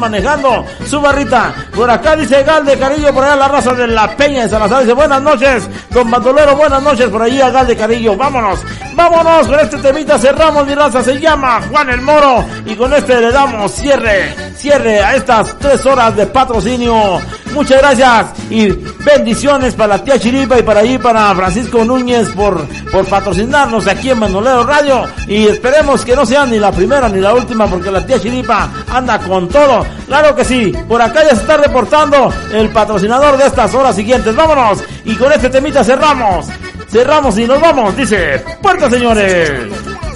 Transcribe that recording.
manejando su barrita. Por acá dice Gal de Carillo, por allá la raza de la Peña de Salazar, dice buenas noches, don Bandolero, buenas noches, por allí a Gal de Carillo. Vámonos con este temita, cerramos mi raza, se llama Juan el Moro, y con este le damos cierre a estas 3 horas de patrocinio. Muchas gracias y bendiciones para la tía Chiripa y para Francisco Núñez por patrocinarnos aquí en Bandolero Radio, y esperemos que no sea ni la primera ni la última, porque la tía Chiripa anda con todo. Claro que sí, por acá ya se está reportando el patrocinador de estas horas siguientes. Vámonos, y con este temita cerramos y nos vamos, dice puerta, señores.